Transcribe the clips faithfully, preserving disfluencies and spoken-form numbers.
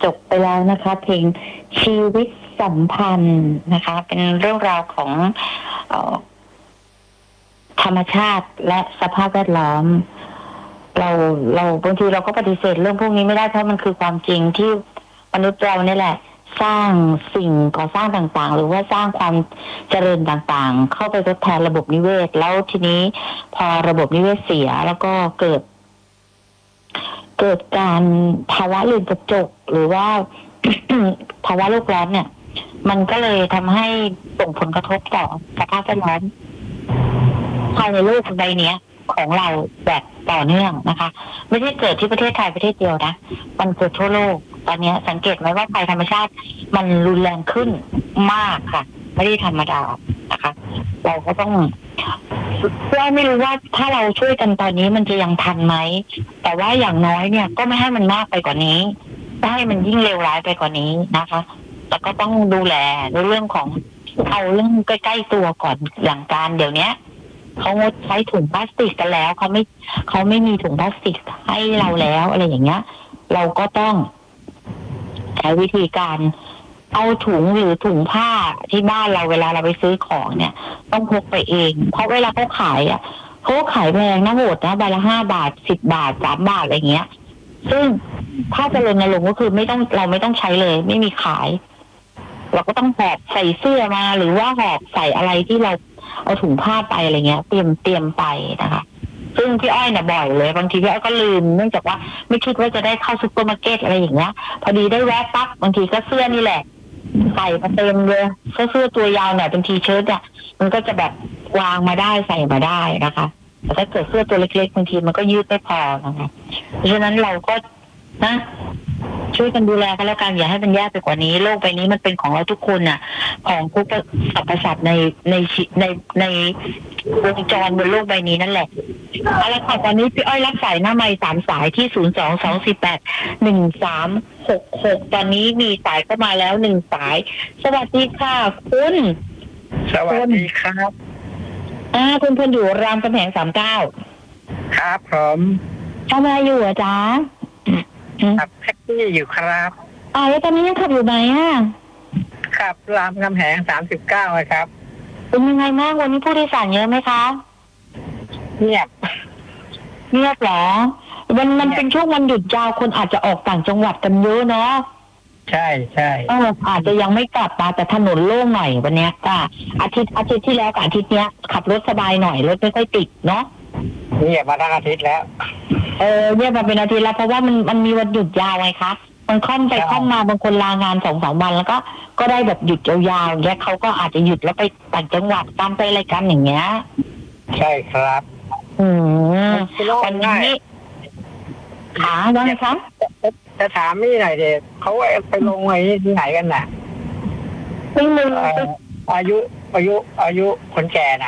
จบไปแล้วนะคะเพลงชีวิตสัมพันธ์นะคะ เป็นเรื่องราวของเอ่อธรรมชาติและสภาพแวดล้อม เราเราบางทีเราก็ปฏิเสธเรื่องพวกนี้ไม่ได้เพราะมันคือความจริงที่มนุษย์เราเนี่ยแหละ สร้างสิ่งก่อสร้างต่างๆ หรือว่าสร้างความเจริญต่างๆ เข้าไปทดแทนระบบนิเวศ แล้วทีนี้พอระบบนิเวศเสียแล้วก็เกิด เกิดการภาวะเรือนกระจกหรือว่า ภาวะโลกร้อนเนี่ย มันก็เลยทำให้ส่งผลกระทบต่อสภาพแวดล้อมภายในโลกใบนี้ของเราแบบต่อเนื่องนะคะ ไม่ใช่เกิดที่ประเทศไทยประเทศเดียวนะมันเกิดทั่วโลกตอนนี้สังเกตไหมว่าภัยธรรมชาติมันรุนแรงขึ้นมากค่ะไม่ได้ธรรมดานะคะ เราก็ต้องเราไม่รู้ว่าถ้าเราช่วยกันตอนนี้มันจะยังทันไหมแต่ว่าอย่างน้อยเนี่ยก็ไม่ให้มันมากไปกว่านี้ไม่ให้มันยิ่งเลวร้ายไปกว่านี้นะคะแล้วก็ต้องดูแลในเรื่องของเอาเรื่องใกล้ๆตัวก่อนอย่างการเดี๋ยวนี้เขางดใช้ถุงพลาสติกกันแล้วเขาไม่เขาไม่มีถุงพลาสติกให้เราแล้วอะไรอย่างเงี้ยเราก็ต้องใช้วิธีการเอาถุงหรือถุงผ้าที่บ้านเราเวลาเราไปซื้อของเนี่ยต้องพกไปเองเพราะเวลาเขาขายอ่ะเขาขายแพงนะโหดนะใบละห้าบาทสิบบาทสามบาทอะไรเงี้ยซึ่งถ้าจะรณรงค์ก็คือไม่ต้องเราไม่ต้องใช้เลยไม่มีขายเราก็ต้องหอบใส่เสื้อมาหรือว่าหอบใส่อะไรที่เราเอาถุงผ้าไปอะไรเงี้ยเตรียมเตรียมไปนะคะซึ่งพี่อ้อยน่ะบ่อยเลยบางทีพี่อ้อยก็ลืมเนื่องจากว่าไม่คิดว่าจะได้เข้าซุปเปอร์มาร์เก็ตอะไรอย่างเงี้ยพอดีได้แวะปั๊บบางทีก็เสื้อนี่แหละใส่มาเต็มเลยเสื้อเสื้อตัวยาวหน่อยเป็นทีเชิ้ตอ่ะมันก็จะแบบวางมาได้ใส่มาได้นะคะแต่ถ้าเกิดเสื้อตัวเล็กๆบางทีมันก็ยืดไม่พอนะคะเพราะฉะนั้นเราก็นะช่วยกันดูแลกันแล้วกันอย่าให้มันแย่ไปกว่านี้โลกใบนี้มันเป็นของเราทุกคนน่ะของทุกสรรพสัตว์ในในในในวงจรบนโลกใบนี้นั่นแหละเอาละค่ะตอนนี้พี่อ้อยรับสายหน้าไมค์สามสายที่ศูนย์สองสองสี่แปดหนึ่งสามหกหกตอนนี้มีสายเข้ามาแล้วหนึ่งสายสวัสดีค่ะคุณสวัสดีครับอ่าคุณพลอยู่รามคำแหงสามเก้าครับผมทำอะไรอยู่อะจ๊ะขับแท็กซี่อยู่ครับอ่าแล้วตอนนี้ยังขับอยู่ไหมอ่ะขับรามคำแหงสามสิบเก้าครับเป็นยังไงบ้างวันนี้ผู้โดยสารเยอะไหมคะเงียบเงียบเหรอมันมันเป็นช่วงวันหยุดยาวคนอาจจะออกต่างจังหวัดกันเยอะเนาะใช่ใช่เอออาจจะยังไม่กลับมาแต่ถนนโล่งหน่อยวันนี้ก็อาทิตย์อาทิตย์ที่แล้วกับอาทิตย์เนี้ยขับรถสบายหน่อยรถไม่ค่อยติดเนาะเงียบมาทั้งอาทิตย์แล้วเออเงียบมาเป็นอาทิตย์แล้วเพราะว่ามันมันมีวันหยุดยาวไงคะมันค่อมไปค่อมมาบางคนลางานสองสามวันแล้วก็ก็ได้แบบหยุดยาวๆแล้วเขาก็อาจจะหยุดแล้วไปต่างจังหวัดตามไปอะไรกันอย่างเงี้ยใช่ครับอืมวันนี้ขาว่าไงคะจะถามนี่หน่อยเด็กเขาไปลงไว้ที่ไหนกันน่ะไม่รู้อายุอายุอายุคนแก่น่ะ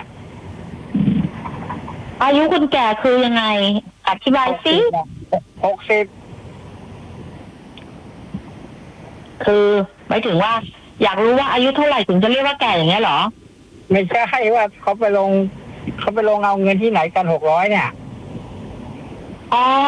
อายุคนแก่คือยังไงอธิบายสิหกสิบคือหมายถึงว่าอยากรู้ว่าอายุเท่าไหร่ถึงจะเรียกว่าแก่อย่างเงี้ยเหรอไม่ใช่ว่าเขาไปลงเขาไปลงเอาเงินที่ไหนกันหกร้อยเนี่ยอ๋อ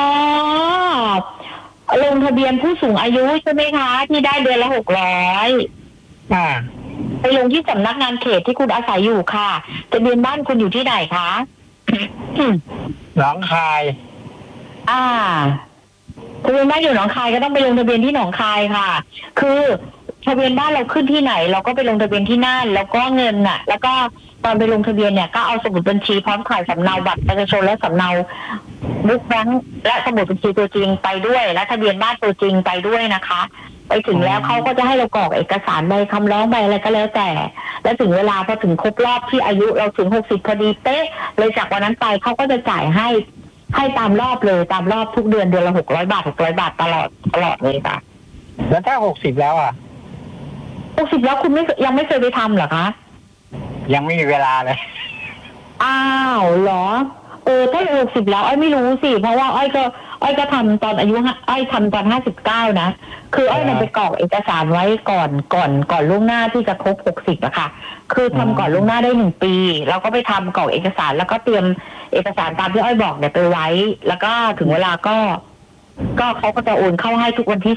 ลงทะเบียนผู้สูงอายุใช่ไหมคะที่ได้เดือนละหกร้อยอ่าไปลงที่สำนักงานเขตที่คุณอาศัยอยู่ค่ะทะเบียนบ้านคุณอยู่ที่ไหนคะหนองคายอ่าทะเบียนบ้านอยู่หนองคายก็ต้องไปลงทะเบียนที่หนองคายค่ะคือทะเบียนบ้านเราขึ้นที่ไหนเราก็ไปลงทะเบียนที่นั่นแล้วก็เงินน่ะแล้วก็ตอนไปลงทะเบียนเนี่ยก็เอาสมุดบัญชีพร้อมถ่ายสำเนาบัตรประชาชนและสำเนาบุ๊กแบงค์และสมุดบัญชีตัวจริงไปด้วยและทะเบียนบ้านตัวจริงไปด้วยนะคะไปถึงแล้วเขาก็จะให้เรากรอกเอกสารใบคำร้องใบอะไรก็แล้วแต่แล้วถึงเวลาพอถึงครบรอบที่อายุเราถึงหกสิบพอดีเป๊ะเลยจากวันนั้นไปเขาก็จะจ่ายให้ให้ตามรอบเลยตามรอบทุกเดือนเดือนละหกร้อยบาทหกร้อยบาทตลอดตลอดเลยค่ะแล้วถ้าหกสิบแล้วอ่ะหกสิบแล้วคุณไม่ยังไม่เคยไปทำเหรอคะยังไม่มีเวลาเลยอ้าวเหรอเออถ้าหกสิบแล้วอ้อยไม่รู้สิเพราะว่าอ้อยก็อ้อยก็ทำตอนอายุอ้อยทำตอนห้าสิบเก้านะคืออ้อยมันไปกรอกเอกสารไว้ก่อนก่อนก่อนล่วงหน้าที่จะครบหกสิบอะค่ะคือทำก่อนล่วงหน้าได้หนึ่งปีแล้วก็ไปทำกรอกเอกสารแล้วก็เตรียมเอกสารตามที่อ้อยบอกเนี่ยไปไว้แล้วก็ถึงเวลาก็ก็เขาก็จะโอนเข้าให้ทุกวันที่สิบ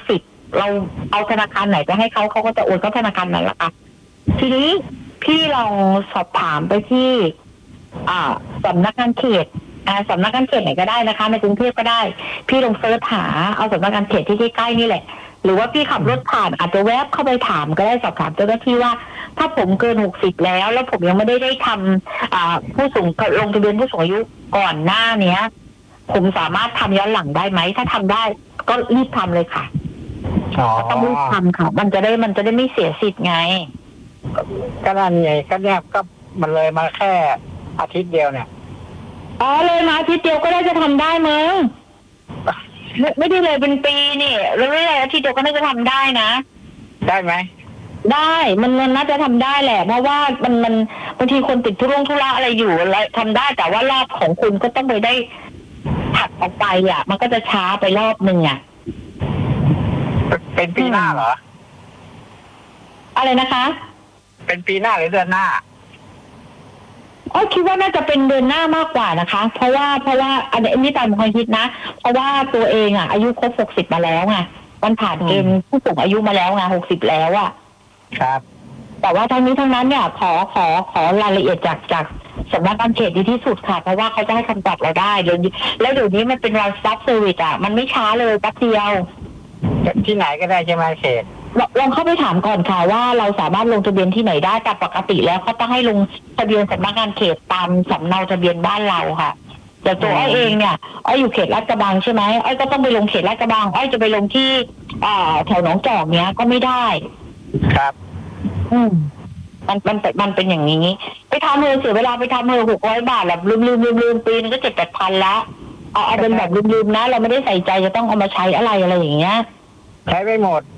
เราเอาธนาคารไหนไปให้เขาเขาก็จะโอนเข้าธนาคารนั้นแหละค่ะทีนี้พี่ลองสอบถามไปที่ อ่าสำนักงานเขตอ่าสำนักงานเขตไหนก็ได้นะคะในกรุงเทพก็ได้พี่ลองเสิร์ชหาเอาสำนักงานเขตที่ใกล้ๆนี่แหละหรือว่าพี่ขับรถผ่านอาจจะแวบเข้าไปถามก็ได้สอบถามเจ้าหน้าที่ว่าถ้าผมเกินหกสิบแล้วแล้วผมยังไม่ได้ได้ทำอ่าผู้สูงลงทะเบียนผู้สูงอายุก่อนหน้าเนี้ยผมสามารถทำย้อนหลังได้ไหมถ้าทำได้ก็รีบทำเลยค่ะก็ต้องรีบทำค่ะมันจะได้มันจะได้ไม่เสียสิทธิ์ไงก็นั่นไงก็เนี่ยก็มันเลยมาแค่อาทิตย์เดียวเนี่ยอ๋อเลยมาอาทิตย์เดียวก็ได้จะทำได้มั้งไม่ไม่ได้เลยเป็นปีนี่แล้วไม่ได้อาทิตย์เดียวก็น่าจะทำได้นะได้ไหมได้มันมันน่าจะทำได้แหละเพราะว่ามันมันบางทีคนติดธุรงธุระอะไรอยู่อะไรทำได้แต่ว่ารอบของคุณก็ต้องไปได้ถัดออกไปอ่ะมันก็จะช้าไปรอบหนึ่งอ่ะเป็นปีหน้าเหรออะไรนะคะเป็นปีหน้าหรือเดือนหน้าอ๋อคิดว่าน่าจะเป็นเดือนหน้ามากกว่านะคะเพราะว่าเพราะว่าอันนี้ตามความคิดนะเพราะว่าตัวเองอ่ะอายุครบหกสิบมาแล้วไงมันผ่านเกณฑ์ผู้สูงอายุมาแล้วไงหกสิบแล้วอ่ะครับแต่ว่าทั้งนี้ทั้งนั้นเนี่ยขอขอขอรายละเอียดจากจากสำนักงานเขตดีที่สุดค่ะเพราะว่าเขาจะให้คำตอบเราได้เดี๋ยวแล้วเดี๋ยวนี้มันเป็น one stop service อ่ะมันไม่ช้าเลยแป๊บเดียวที่ไหนก็ได้ใช่ไหมเขตลองเข้าไปถามก่อนค่ะว่าเราสามารถลงทะเบียนที่ไหนได้แต่ปกติแล้วเขาต้องให้ลงทะเบียนสำนักงานเขตตามสำเนาทะเบียนบ้านเราค่ะแต่ตัวอ้อยเองเนี่ยอ้อยอยู่เขตลาดกระบังใช่ไหมอ้อยก็ต้องไปลงเขตลาดกระบังอ้อยจะไปลงที่อ่าแถวหนองจอกเนี้ยก็ไม่ได้ครับอืมมันมันมันเป็นอย่างนี้ไปทำเลยเสียเวลาไปทำเลยหกร้อยบาทแบบลืมลืมลืมลืมปีนึงก็เจ็ดแปดพันละเอาเอาเป็นแบบลืมลืมนะเราไม่ได้ใส่ใจจะต้องเอามาใช้อะไรอะไรอย่างเงี้ยใช้ไม่หมด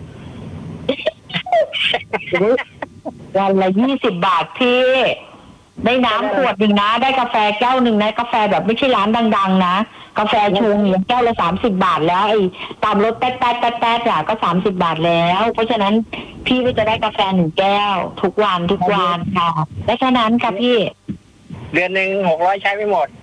วันละยี่สิบบาทพี่ได้น้ำขวดหนึ่งนะได้กาแฟแก้วหนึ่งนะกาแฟแบบไม่ใช่ร้านดังๆนะกาแฟชงอย่างแก้วละสามสิบบาทแล้วไอ้ตามรถแป๊ดแป๊ดแป๊ดแป๊ดอ่ะก็สามสิบบาทแล้วเพราะฉะนั้นพี่ก็จะได้กาแฟหนึ่งแก้วทุกวันทุกวันค่ะได้แค่นั้นค่ะพี่เดือนหนึ่งหกร้อยใช้ไม่หมด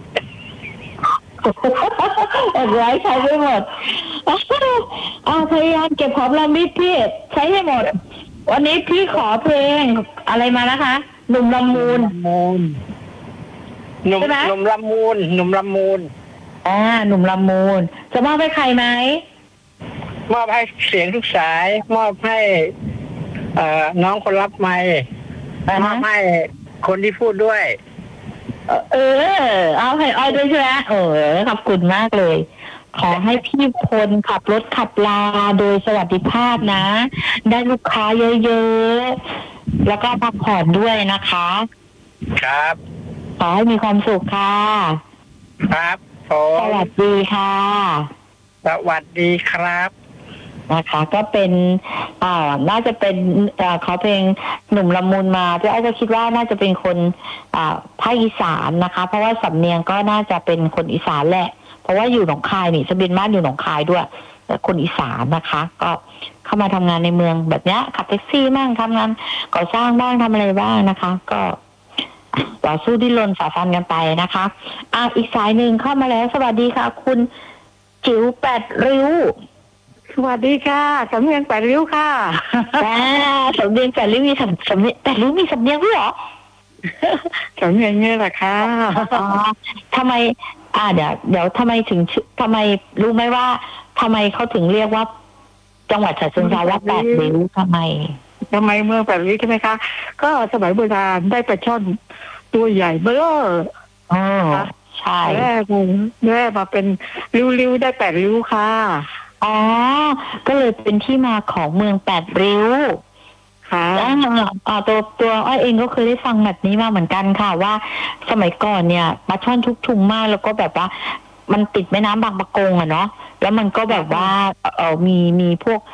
หกร้อยใช้ไม่หมดเอาพยายามเก็บหอมรอมริบพี่ใช้ให้หมดวันนี้พี่ขอเพลงอะไรมานะคะหนุ่มละมูลหนุ่มหนุ่มละมูลหนุ่มละมูลอ่าหนุ่มละมูลจะมอบให้ใครไหมมอบให้เสียงทุกสายมอบให้เอ่อน้องคนรับไมค์มอบให้คนที่พูดด้วยเออเอาให้อ้อยด้วยใช่ไหมเออขอบคุณมากเลยขอให้พี่พลขับรถขับลาโดยสวัสดิภาพนะได้ลูกค้าเยอะๆแล้วก็พักผ่อนด้วยนะคะครับขอให้มีความสุขค่ะครับผมสวัสดีค่ะสวัสดีครับนะคะก็เป็นอ่าน่าจะเป็นอ่าเขาเพลงหนุ่มละมุนมาที่ไอ้ก็คิดว่าน่าจะเป็นคนอ่าภาคอีสานนะคะเพราะว่าสำเนียงก็น่าจะเป็นคนอีสานแหละเพราะว่าอยู่หนองคายนี่ทะเบียนบ้านอยู่หนองคายด้วยแต่คนอีสานนะคะก็เข้ามาทำงานในเมืองแบบเนี้ยขับแท็กซี่บ้างทำงานก่อสร้างบ้างทำอะไรบ้างนะคะก็ต่อสู้ดิ้นรนฝ่าฟันกันไปนะคะอ่ะอีกสายหนึ่งเข้ามาแล้วสวัสดีค่ะคุณจิ๋วแปดริ้วสวัสดีค่ะสำเนียงแปดริ้วค่ะอ่าสำเนียงแปดริ้วมีสำสำเนียงแปดริ้วมีสำเนียงด้วยเหรอสำเนียงนี่แหละค่ะอ๋อทำไมอ่าเดี๋ยวเดี๋ยวทำไมถึงทำไมรู้ไหมว่าทำไมเขาถึงเรียกว่าจังหวัดฉะเชิงเทราว่าแปดริ้วทำไมทำไมเมืองแปดริ้วใช่ไหมคะก็สมัยโบราณได้ปลาช่อนตัวใหญ่เบ้ออ๋อใช่แรกแรกมาเป็นริ้วๆได้แปดริ้วค่ะอ๋อก็เลยเป็นที่มาของเมืองแปดริ้วค่ะอ่าตัวตัวอ้อยเองก็เคยได้ฟังแบบนี้มาเหมือนกันค่ะว่าสมัยก่อนเนี่ยปลาช่อนทุกถุงมากแล้วก็แบบว่ามันติดแม่น้ำบางปะกงอะเนาะแล้วมันก็แบบว่าเออมีมีพวก